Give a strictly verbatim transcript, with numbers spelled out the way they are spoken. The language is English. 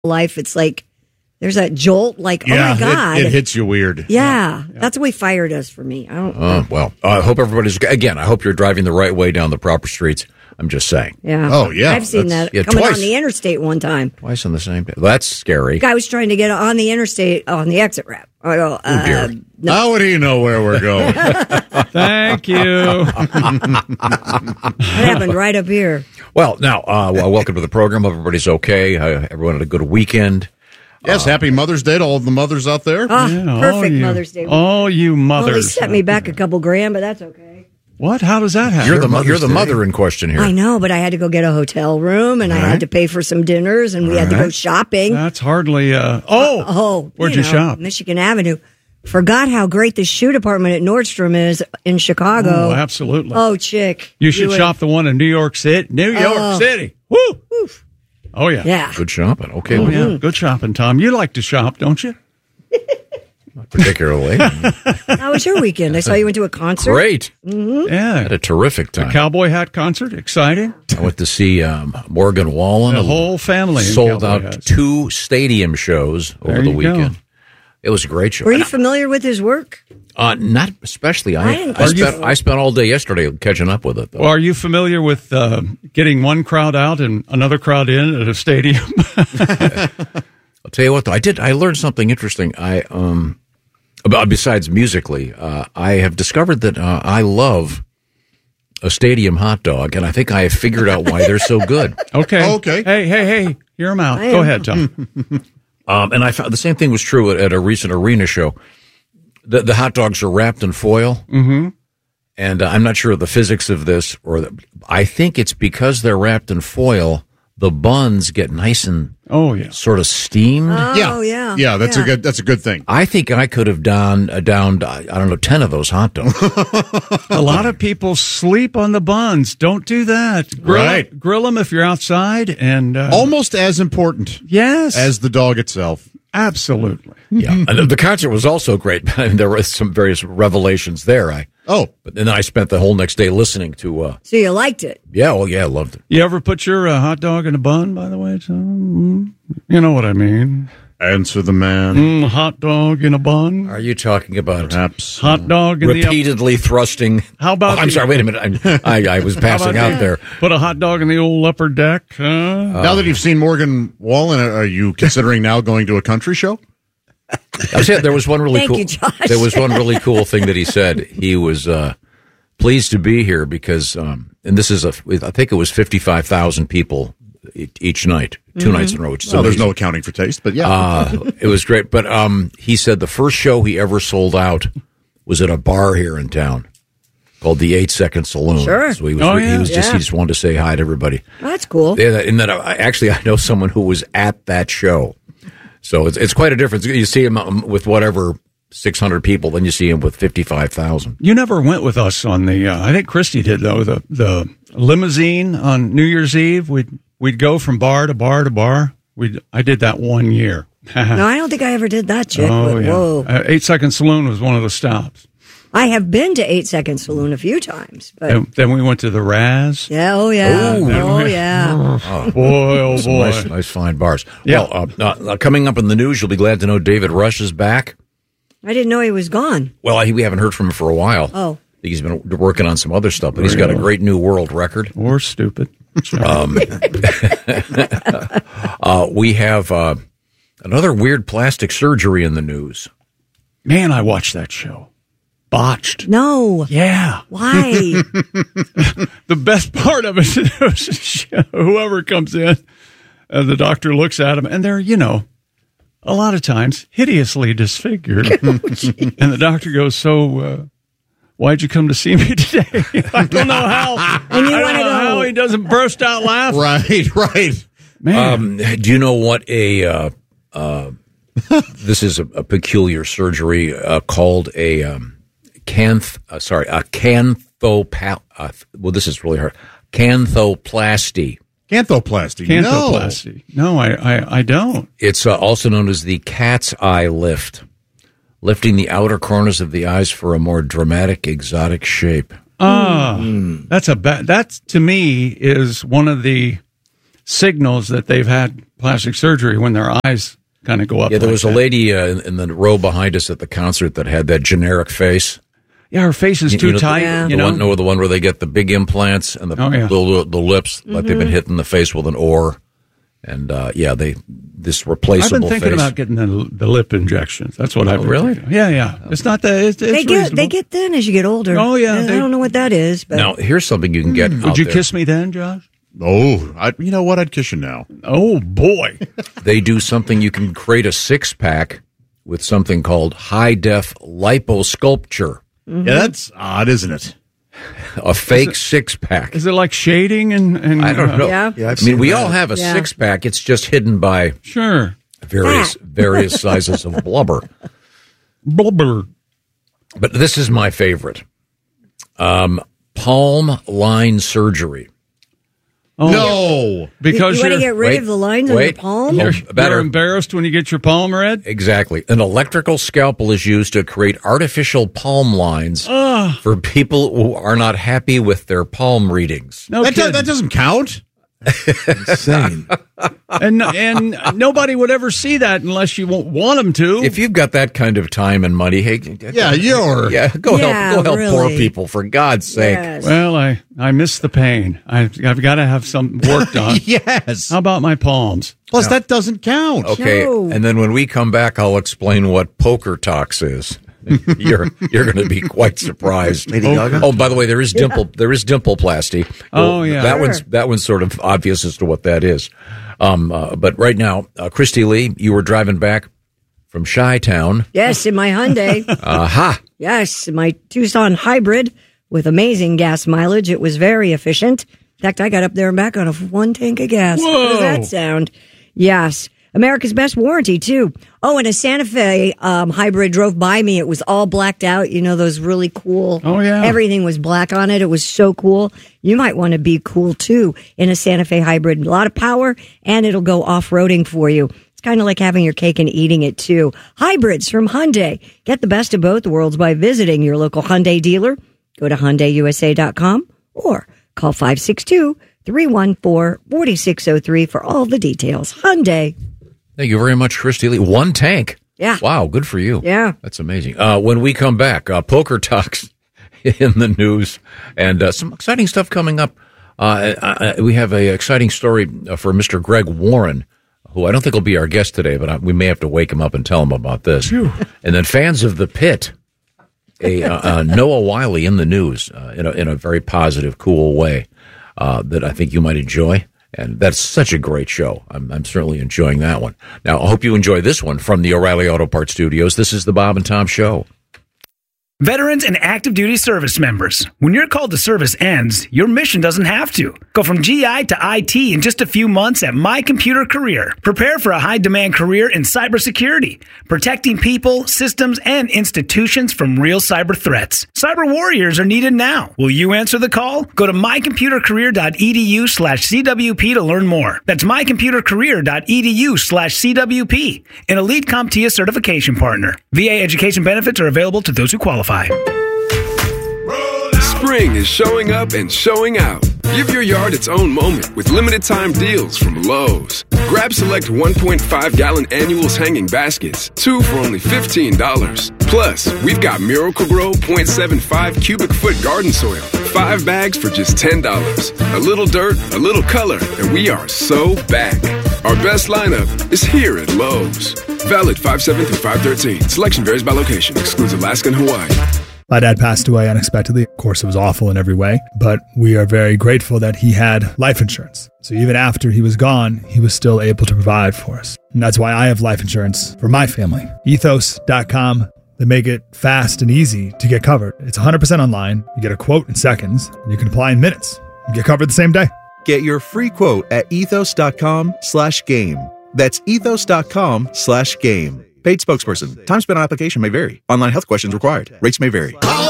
life, it's like there's that jolt, like, yeah, oh my God. It, it hits you weird. Yeah, yeah. That's the way fire does for me. I don't Oh, well, I uh, hope everybody's, again, I hope you're driving the right way down the proper streets. I'm just saying. Yeah. Oh, yeah. I've seen that yeah, coming twice. on the interstate one time. Twice on the same day. That's scary. Guy was trying to get on the interstate on the exit ramp. I go, uh, Oh, dear. no. How would he know where we're going? Thank you. That happened right up here. Well, now, uh, well, welcome to the program. Hope everybody's okay. Uh, everyone had a good weekend. Yes, happy Mother's Day to all of the mothers out there. Ah, Yeah, perfect all you- Mother's Day. All you Well, they mothers. sent me back a couple grand, but that's okay. What? How does that happen? You're the mo- you're the Day. mother in question here. I know, but I had to go get a hotel room, and I had to pay for some dinners, and we had to go shopping. That's hardly. Uh, oh, Oh, where'd you, know, shop? Michigan Avenue. Forgot how great the shoe department at Nordstrom is in Chicago. Oh, absolutely. Oh, chick. You should would- shop the one in New York City. New York Oh. City. Woo! Oh, yeah. Yeah. Good shopping. Okay, Oh, well, yeah. Good shopping, Tom. You like to shop, don't you? not particularly. How was your weekend? I saw you went to a concert. Great. Yeah. Had a terrific time. Cowboy hat concert. Exciting. I went to see um, Morgan Wallen. The whole family. in sold cowboy out hats. two stadium shows over There the you go. weekend. It was a great show. Were you And I- familiar with his work? Uh, not especially. I, I I, didn't- Are you- spent I spent all day yesterday catching up with it. Though. Well, are you familiar with uh, getting one crowd out and another crowd in at a stadium? I'll tell you what, though, I did. I learned something interesting. I um, about besides musically, uh, I have discovered that uh, I love a stadium hot dog, and I think I have figured out why they're so good. Okay. Okay. Hey, hey, hey. Hear him out. I Go am. ahead, Tom. Um, and I found the same thing was true at, at a recent arena show. The, the hot dogs are wrapped in foil, mm-hmm. and uh, I'm not sure of the physics of this, or the, I think it's because they're wrapped in foil. The buns get nice and Oh, yeah. sort of steamed. Oh, yeah. Yeah, that's Yeah. a good that's a good thing. I think I could have downed, uh, downed I don't know, ten of those hot dogs. A lot of people sleep on the buns. Don't do that. Grill, Right. grill them if you're outside. And uh, Almost as important yes, as the dog itself. absolutely. Yeah, and the concert was also great. I mean, there were some various revelations there. I Oh, but then I spent the whole next day listening to. Uh, So you liked it? yeah, well, yeah, I loved it. You ever put your uh, hot dog in a bun? By the way, Tom? Mm, you know what I mean. answer the man. Mm, hot dog in a bun. Are you talking about Perhaps. Hot dog in the repeatedly thrusting? How about Oh, I'm the- sorry. Wait a minute. I'm, I I was passing out there. Put a hot dog in the old upper deck. Huh? Now that you've seen Morgan Wallen, are you considering now going to a country show? I said there was one really Thank cool. you, Josh. There was one really cool thing that he said. He was uh, pleased to be here because, um, and this is a, I think it was fifty-five thousand people e- each night, 2 Mm-hmm. nights in a row. Which is No, there's amazing. no accounting for taste, but yeah. Uh, it was great. But um, he said the first show he ever sold out was at a bar here in town called the Eight Second Saloon. Sure. So he was, Oh, he yeah. was just Yeah. he just wanted to say hi to everybody. That's cool. Yeah, and then I, actually I know someone who was at that show. So it's it's quite a difference. You see him um, with whatever six hundred people, then you see him with fifty-five thousand. You never went with us on the. Uh, I think Christy did though. The the limousine on New Year's Eve. We'd we'd go from bar to bar to bar. We I did that one year. No, I don't think I ever did that, chick. Oh but yeah. Whoa. Uh, Eight Second Saloon was one of the stops. I have been to Eight Second Saloon a few times, but And then we went to the Raz. yeah, oh yeah, Ooh. oh yeah. Boy, oh Some boy. nice, nice fine bars. Yeah. Well, uh, uh, coming up in the news, you'll be glad to know David Rush is back. I didn't know he was gone. Well, I, we haven't heard from him for a while. Oh. I think he's been working on some other stuff, but he's got a great new world record. Or stupid. Um, uh, we have uh, another weird plastic surgery in the news. Man, I watched that show. Botched. No, Yeah. why? The best part of it was whoever comes in, and the doctor looks at him, and they're, you know, a lot of times hideously disfigured. And the doctor goes, so, uh, why'd you come to see me today? I don't know how. And you I don't wanna know go- how he doesn't burst out laughing. right, right. Man. Um, do you know what a uh, uh, this is a, a peculiar surgery uh, called a um, canth uh, sorry a canthopal uh, well this is really hard canthoplasty. Canthoplasty. Canthoplasty. No, I, I, I don't. It's uh, also known as the cat's eye lift, lifting the outer corners of the eyes for a more dramatic, exotic shape. Ah, that's a bad, that to me is one of the signals that they've had plastic surgery when their eyes kind of go up. Yeah, there like was that. a lady uh, in, in the row behind us at the concert that had that generic face. Yeah, her face is You- too you know, tight. Yeah. The You know, one, no, the one where they get the big implants and the Oh, yeah. the, the lips, like they've been Mm-hmm. hit in the face with an oar. And uh, yeah, they this I've replaceable been thinking face. about getting the, the lip injections. That's what I've been really? thinking. Yeah, yeah. It's not that. It's, it's They get reasonable. they get thin as you get older. Oh, yeah, I they- don't know what that is, but Now, here's something you can get. Would out you there. kiss me then, Josh? Oh, I, you know what? I'd kiss you now. Oh boy. They do something. You can create a six pack with something called high def liposculpture, Mm-hmm. Yeah, that's odd, isn't it? a fake six pack. Is it like shading and? and I don't know. Yeah. Yeah, I've I mean, seen we that. all have a Yeah. six pack. It's just hidden by Sure. various various sizes of blubber. Blubber. But this is my favorite. Um, palm line surgery. Oh, No. because you want to you're, get rid wait, of the lines on your wait. palm. Oh, you're, better. you're embarrassed when you get your palm read. Exactly. An electrical scalpel is used to create artificial palm lines for people who are not happy with their palm readings. No That, do- kidding. that doesn't count. Insane. and and nobody would ever see that unless you won't want them to. If you've got that kind of time and money, hey, Yeah, you're. yeah, go Yeah, help, go help poor really. people for God's sake. Yes. well, I I miss the pain. I've, I've got to have some work done. Yes. How about my palms? Plus, that doesn't count. Okay, No. and then when we come back, I'll explain what poker talks is. you're you're going to be quite surprised. Lady Gaga? Oh, by the way, there is dimple there is dimpleplasty. Oh, yeah. that Sure. one's that one's sort of obvious as to what that is. Um, uh, but right now, uh, Christy Lee, you were driving back from Chi-Town. Yes, in my Hyundai. Aha! Yes, in my Tucson hybrid with amazing gas mileage. It was very efficient. In fact, I got up there and back on a one tank of gas. How Whoa. does that sound? Yes. America's best warranty, too. Oh, and a Santa Fe um, hybrid drove by me. It was all blacked out. You know, those really cool. Oh, yeah. Everything was black on it. It was so cool. You might want to be cool, too, in a Santa Fe hybrid. A lot of power, and it'll go off-roading for you. It's kind of like having your cake and eating it, too. Hybrids from Hyundai. Get the best of both worlds by visiting your local Hyundai dealer. Go to Hyundai U S A dot com or call five six two, three one four, four six zero three for all the details. Hyundai. Thank you very much, Christy Lee. One tank. Yeah. Wow, good for you. Yeah. That's amazing. Uh, when we come back, uh, poker talks in the news and uh, some exciting stuff coming up. Uh, uh, we have an exciting story uh, for Mister Greg Warren, who I don't think will be our guest today, but I, we may have to wake him up and tell him about this. And then fans of The Pit, a uh, uh, Noah Wiley in the news uh, in a in a very positive, cool way uh, that I think you might enjoy. And that's such a great show. I'm, I'm certainly enjoying that one. Now, I hope you enjoy this one from the O'Reilly Auto Parts Studios. This is the Bob and Tom Show. Veterans and active duty service members, when your call to service ends, your mission doesn't have to. Go from G I to I T in just a few months at My Computer Career. Prepare for a high-demand career in cybersecurity, protecting people, systems, and institutions from real cyber threats. Cyber warriors are needed now. Will you answer the call? Go to mycomputercareer.edu slash CWP to learn more. That's mycomputercareer.edu slash CWP, an Elite CompTIA certification partner. V A education benefits are available to those who qualify. Spring is showing up and showing out. Give your yard its own moment with limited time deals from Lowe's. Grab select one point five gallon annuals hanging baskets, two for only fifteen dollars. Plus, we've got Miracle-Gro point seven five cubic foot garden soil, five bags for just ten dollars. A little dirt, a little color, and we are so back. Our best lineup is here at Lowe's. Valid five seven through five thirteen. Selection varies by location. Excludes Alaska and Hawaii. My dad passed away unexpectedly. Of course, it was awful in every way, but we are very grateful that he had life insurance. So even after he was gone, he was still able to provide for us. And that's why I have life insurance for my family. ethos dot com. They make it fast and easy to get covered. It's one hundred percent online. You get a quote in seconds, and you can apply in minutes. You get covered the same day. Get your free quote at ethos dot com slash game. That's ethos dot com slash game. Paid spokesperson. Time spent on application may vary. Online health questions required. Rates may vary. Call